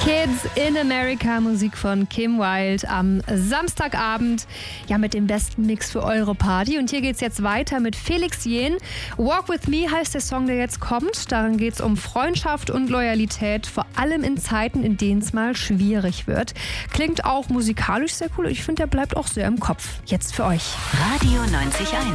Kids in America, Musik von Kim Wilde am Samstagabend. Ja, mit dem besten Mix für eure Party. Und hier geht's jetzt weiter mit Felix Jähn. Walk With Me heißt der Song, der jetzt kommt. Darin geht's um Freundschaft und Loyalität, vor allem in Zeiten, in denen es mal schwierig wird. Klingt auch musikalisch sehr cool. Ich finde, der bleibt auch sehr im Kopf. Jetzt für euch. Radio 90.1